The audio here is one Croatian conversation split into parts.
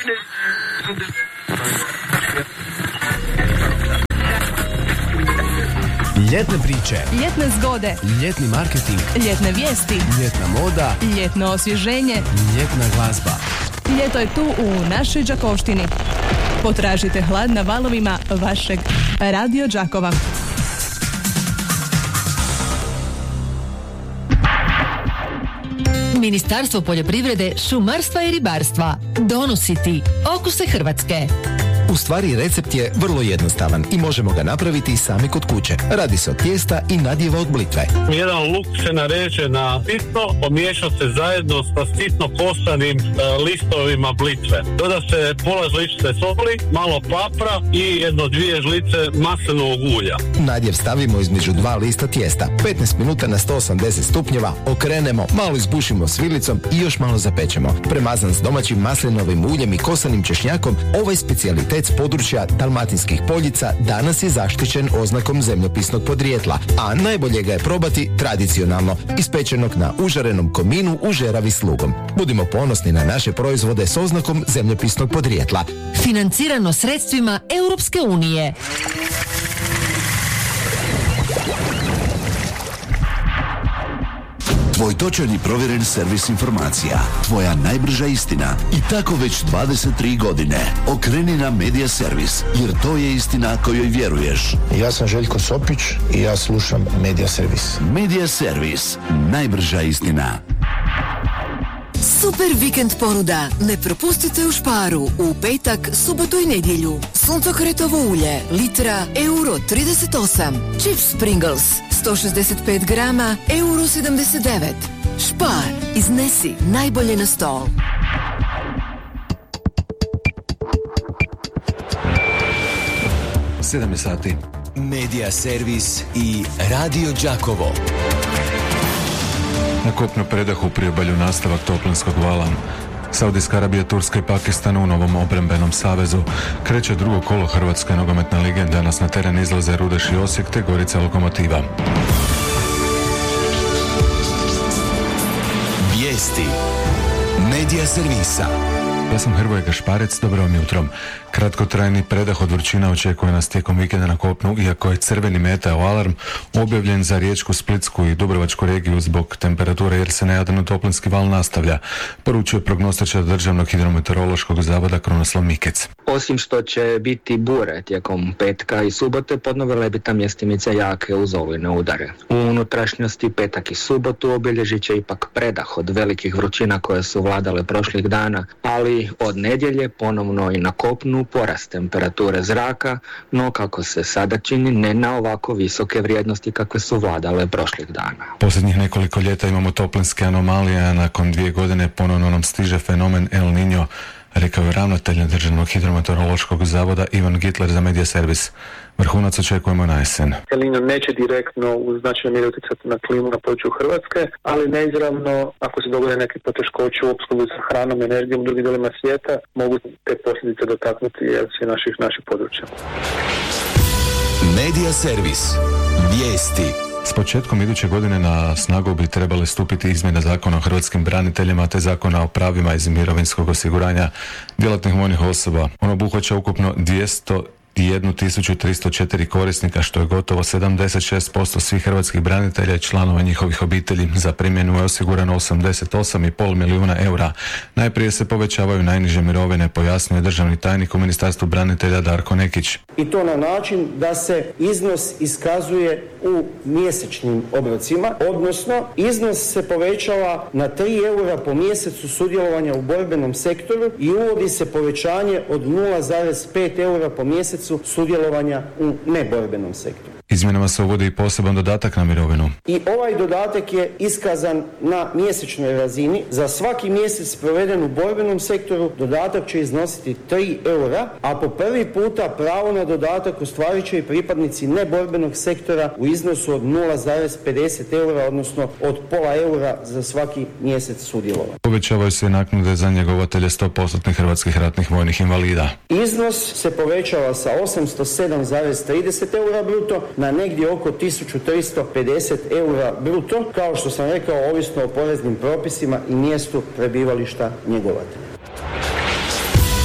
Ljetne priče, ljetne zgode, ljetni marketing, ljetne vijesti, ljetna moda, ljetno osvježenje, ljetna glazba. Ljeto je tu u našoj Đakovštini. Potražite hlad na valovima vašeg Radio Đakova. Ministarstvo poljoprivrede, šumarstva i ribarstva donosi ti okuse Hrvatske. U stvari recept je vrlo jednostavan i možemo ga napraviti sami kod kuće. Radi se od tijesta i nadjeva od blitve. Jedan luk se nareže na sitno, pomiješa se zajedno sa sitno kosanim listovima blitve. Doda se pola žličice soli, malo papra i 1-2 žlice maslinovog ulja. Nadjev stavimo između 2 lista tijesta. 15 minuta na 180 stupnjeva, okrenemo, malo izbušimo s vilicom i još malo zapečemo. Premazan s domaćim maslinovim uljem i kosanim češnjakom, ovaj specijalitet s područja Dalmatinskih poljica danas je zaštićen oznakom zemljopisnog podrijetla, a najbolje ga je probati tradicionalno, ispečenog na užarenom kominu u žeravi s lugom. Budimo ponosni na naše proizvode s oznakom zemljopisnog podrijetla. Financirano sredstvima Europske unije. Tvoj točan i provjeren servis informacija. Tvoja najbrža istina. I tako već 23 godine. Okreni na Media Servis, jer to je istina kojoj vjeruješ. Ja sam Željko Sopić i ja slušam Media Servis. Media Servis. Najbrža istina. Super vikend ponuda. Ne propustite u Sparu u petak, subotu i nedjelju. Suncokretovo ulje, litra, €38. Chips Pringles, 165 grama, €79. Spar, iznesi najbolje na stol. Sedam sati. Media Servis i Radio Đakovo. Na kopnu predah u priobalju nastavak toplinskog vala. Saudijska Arabija, Turska i Pakistan u novom obrambenom savezu. Kreće drugo kolo Hrvatske nogometne lige. Danas na teren izlaze Rudeš i Osijek te Gorica Lokomotiva. Vijesti Media Servisa. Ja sam Hrvoje Gašparec, dobro vam jutro. Kratkotrajni predah od vrućina očekuje nas tijekom vikenda na kopnu, iako je crveni meteo alarm objavljen za Riječku, Splitsku i Dubrovačku regiju zbog temperature, jer se na Jadranu toplinski val nastavlja, poručuje prognostičar Državnog hidrometeorološkog zavoda Krunoslav Mikec. Osim što će biti bure tijekom petka i subote, podnovile bi tam mjestimice jake uz olujne udare. U unutrašnjosti petak i subotu obilježit će ipak predah od velikih vrućina koje su vladale prošlih dana, ali od nedjelje ponovno i na kopnu porast temperature zraka, no kako se sada čini ne na ovako visoke vrijednosti kakve su vladale prošlih dana. Posljednjih nekoliko ljeta imamo toplinske anomalije, a nakon 2 godine ponovno nam stiže fenomen El Niño, rekao je ravnatelj Državnog hidrometeorološkog zavoda Ivan Gitler za Media Servis. Vrhunac očekujemo na jesen. El Niño neće direktno u značajnoj mjeri utjecati na klimu na području Hrvatske, ali neizravno, ako se dogode neke poteškoće u opskrbi sa hranom, energijom u drugim dijelovima svijeta, mogu te posljedice dotaknuti sve naših područja. Media Servis. Vijesti. S početkom iduće godine na snagu bi trebale stupiti izmjene Zakona o hrvatskim braniteljima te Zakona o pravima iz mirovinskog osiguranja djelatnih vojnih osoba. On obuhvaća ukupno 201.304 korisnika, što je gotovo 76% svih hrvatskih branitelja i članova njihovih obitelji. Za primjenu je osigurano 88,5 milijuna eura. Najprije se povećavaju najniže mirovine, pojasnio je državni tajnik u Ministarstvu branitelja Darko Nekić. I to na način da se iznos iskazuje u mjesečnim obrocima, odnosno iznos se povećava na 3 eura po mjesecu sudjelovanja u borbenom sektoru i uvodi se povećanje od 0,5 eura po mjesecu sudjelovanja u neborbenom sektoru. Izmjenama se uvodi i poseban dodatak na mirovinu. I ovaj dodatak je iskazan na mjesečnoj razini. Za svaki mjesec proveden u borbenom sektoru dodatak će iznositi 3 eura, a po prvi puta pravo na dodatak ostvarit će i pripadnici neborbenog sektora u iznosu od 0,50 eura, odnosno od pola eura za svaki mjesec sudjelovanja. Povećavaju se naknade za njegovatelje 100% hrvatskih ratnih vojnih invalida. Iznos se povećava sa 807,30 eura bruto na negdje oko 1350 eura bruto, kao što sam rekao, ovisno o poreznim propisima i mjestu prebivališta njegovatelja.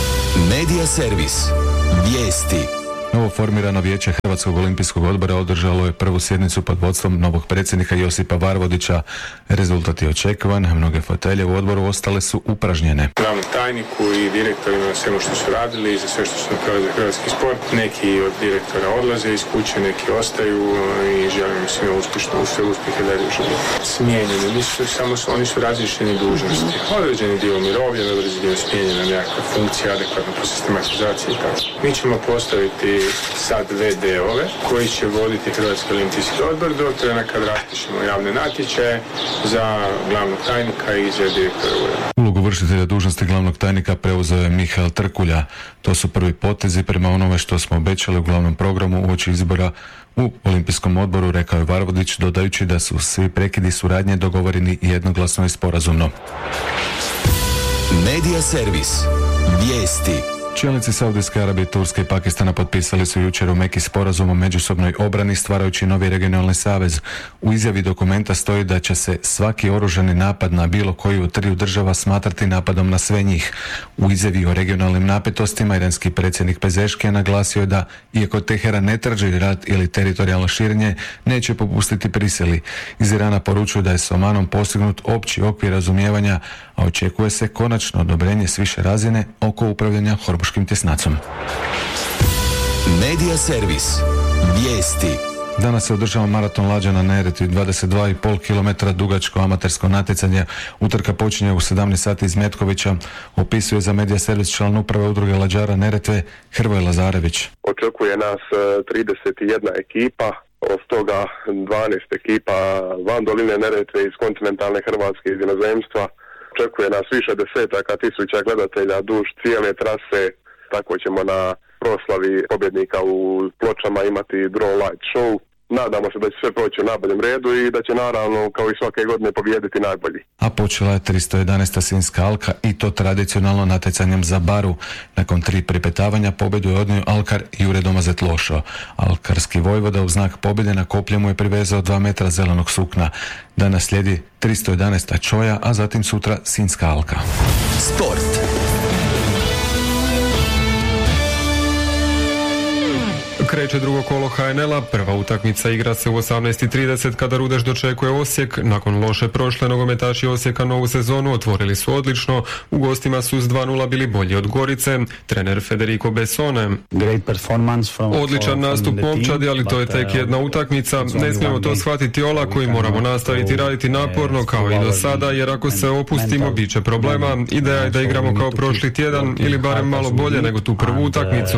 Medija servis. Vijesti. Novo formirano vijeće Hrvatskog olimpijskog odbora održalo je prvu sjednicu pod vodstvom novog predsjednika Josipa Varvodića. Rezultat je očekivan, mnoge fotelje u odboru ostale su upražnjene. Glavnom tajniku i direktorima na svemu što su radili i za sve što su napravili za hrvatski sport. Neki od direktora odlaze iz kuće, neki ostaju i želim svima uspješno, sve uspjehe dalje u životu. Smijenjeni, nisu samo oni su različeni dužnosti. Određeni dio mirovljen, određeni dio smijenjena nekakva funkcija, adekvatno po sistematizaciji i tako. Mi ćemo postaviti sad VD-ove koji će voditi Hrvatski olimpijski odbor do trena kad raspišemo javne natječaje za glavnog tajnika i za direktora ureda. Ulogu vršitelja dužnosti glavnog tajnika preuzeo je Mihael Trkulja. To su prvi potezi prema onome što smo obećali u glavnom programu uoči izbora u Olimpijskom odboru, rekao je Varvodić, dodajući da su svi prekidi suradnje dogovoreni jednoglasno i sporazumno. Medija servis. Vijesti. Čelnici Saudijske Arabije, Turske i Pakistana potpisali su jučer u Meki sporazum o međusobnoj obrani stvarajući novi regionalni savez. U izjavi dokumenta stoji da će se svaki oružani napad na bilo koju od triju država smatrati napadom na sve njih. U izjavi o regionalnim napetostima iranski predsjednik Pezeškijan naglasio je da, iako Teheran ne traži rat ili teritorijalno širenje, neće popustiti prisili. Iz Irana poručuju da je s Omanom postignut opći okvir razumijevanja, a očekuje se konačno odobrenje s više razine oko upravljanja Hormuškim tjesnacom. Medija servis. Vijesti. Danas se održava maraton lađa na Neretvi, 22,5 km dugačko amatersko natjecanje. Utrka počinje u 17 sati iz Metkovića, opisuje za Medija servis član uprave udruge lađara Neretve Hrvoje Lazarević. Očekuje nas 31 ekipa, od toga 12 ekipa van doline Neretve iz kontinentalne Hrvatske, iz inozemstva. Očekuje nas više desetaka tisuća gledatelja duž cijele trase, tako ćemo na proslavi pobjednika u Pločama imati drone light show. Nadamo se da će sve proći u najboljem redu i da će naravno kao i svake godine pobijediti najbolji. A počela je 311. Sinjska alka i to tradicionalno natjecanjem za baru. Nakon 3 pripetavanja pobjedu je odnio alkar Jure Domazet Lošo. Alkarski vojvoda u znak pobjede na koplje mu je privezao 2 metra zelenog sukna. Danas slijedi 311. čoja, a zatim sutra Sinjska alka. Sport. Kreće drugo kolo HNL-a, prva utakmica igra se u 18:30 kada Rudeš dočekuje Osijek. Nakon loše prošle nogometaši Osijeka novu sezonu otvorili su odlično, u gostima su s 2:0 bili bolji od Gorice. Trener Federico Bessone: odličan nastup momčadi, ali to je tek jedna utakmica, ne smijemo to shvatiti olako i moramo nastaviti raditi naporno kao i do sada, jer ako se opustimo bit će problema. Ideja je da igramo kao prošli tjedan ili barem malo bolje nego tu prvu utakmicu.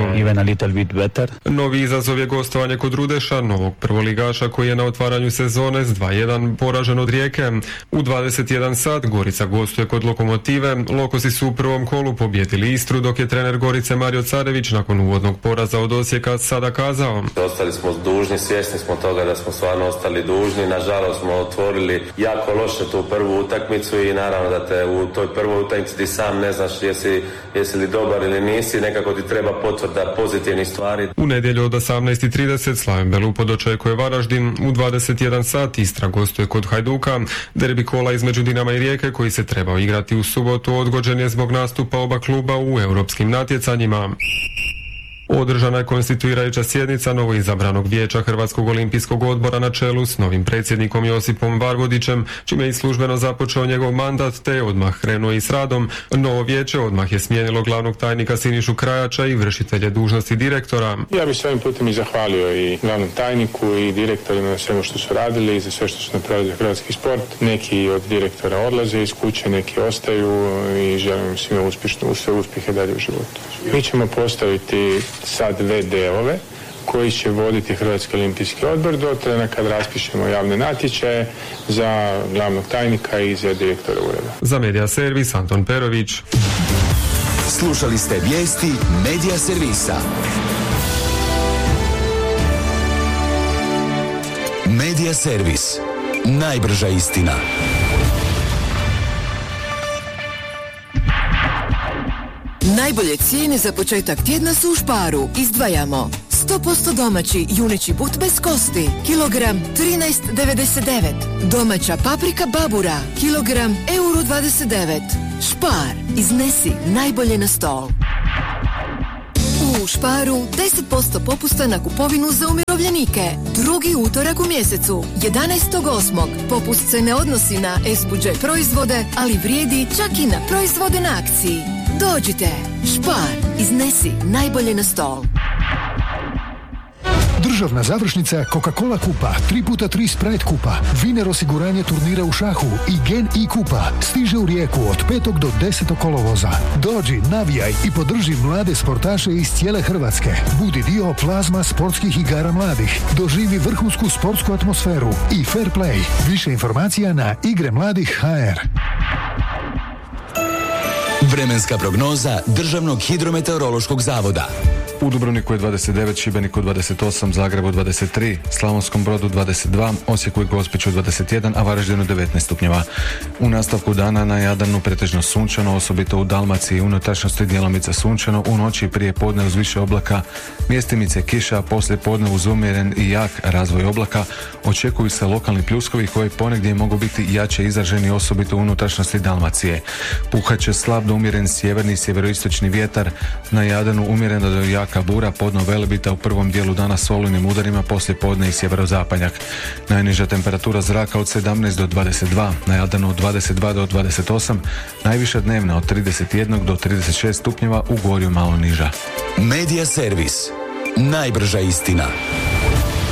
Novi izazov je gostovanje kod Rudeša, novog prvoligaša koji je na otvaranju sezone s 2:1 poražen od Rijeke. U 21 sat Gorica gostuje kod Lokomotive. Lokosi su u prvom kolu pobijedili Istru, dok je trener Gorice Mario Carević nakon uvodnog poraza od Osijeka sada kazao: ostali smo dužni, svjesni smo toga da smo stvarno ostali dužni. Nažalost smo otvorili jako loše tu prvu utakmicu i naravno da te u toj prvoj utakmici ti sam ne znaš jesi li dobar ili nisi, nekako ti treba potvrda pozitivnih stvari. U nedjelju od 18:30 Slaven Belupo dočekuje Varaždin. U 21 sat Istra gostuje kod Hajduka. Derbi kola između Dinama i Rijeke koji se trebao igrati u subotu odgođen je zbog nastupa oba kluba u europskim natjecanjima. Održana je konstituirajuća sjednica novoizabranog vijeća Hrvatskog olimpijskog odbora na čelu s novim predsjednikom Josipom Varvodićem, čime je i službeno započeo njegov mandat te je odmah krenuo i s radom. Novo vijeće odmah je smijenilo glavnog tajnika Sinišu Krajača i vršitelje dužnosti direktora. Ja bih s ovim putem i zahvalio i glavnom tajniku i direktorima na svemu što su radili i za sve što su napravili za hrvatski sport. Neki od direktora odlaze iz kuće, neki ostaju i želim svima uspješno, sve uspjehe dalje u životu. Mi ćemo postaviti sad VD-ove koji će voditi Hrvatski olimpijski odbor do trena kad raspišemo javne natječaje za glavnog tajnika i za direktora ureda. Za Medija servis Anton Perović. Slušali ste vijesti Medija servisa. Medija servis. Najbrža istina. Najbolje cijene za početak tjedna su u Sparu. Izdvajamo 100% domaći juneći but bez kosti, kilogram 13,99. Domaća paprika Babura, kilogram €1,29. Spar, iznesi najbolje na stol. U Sparu 10% popusta na kupovinu za umirovljenike. Drugi utorak u mjesecu, 11.8. Popust se ne odnosi na S-Budget proizvode, ali vrijedi čak i na proizvode na akciji. Dođite, Spar, iznesi najbolje na stol. Državna završnica Coca-Cola kupa, 3x3 Sprite kupa, Viner osiguranje turnira u šahu i Gen I kupa stiže u Rijeku od 5. do 10. kolovoza. Dođi, navijaj i podrži mlade sportaše iz cijele Hrvatske. Budi dio Plazma sportskih igara mladih. Doživi vrhunsku sportsku atmosferu i fair play. Više informacija na igremladih.hr. Vremenska prognoza Državnog hidrometeorološkog zavoda. U Dubrovniku je 29, Šibeniku 28, Zagrebu 23, Slavonskom Brodu 22, Osijeku i Gospiću 21, a Varaždinu 19 stupnjeva. U nastavku dana na Jadranu pretežno sunčano, osobito u Dalmaciji i unutrašnjosti djelomice sunčano, u noći prije podne uz više oblaka, mjestimice kiša, poslije podne uz umjeren i jak razvoj oblaka, očekuju se lokalni pljuskovi koji ponegdje mogu biti jače izraženi, osobito u unutrašnjosti Dalmacije. Puhat će slab do umjeren sjeverni i sjeveroistočni vjetar, na Jadranu umjerena do jaka bura, podno velebita u prvom dijelu dana s olujnim udarima, poslije podne i sjeverozapadnjak. Najniža temperatura zraka od 17 do 22, na Jadranu od 22 do 28, najviša dnevna od 31 do 36 stupnjeva, u Gorju malo niža. Medija servis. Najbrža istina.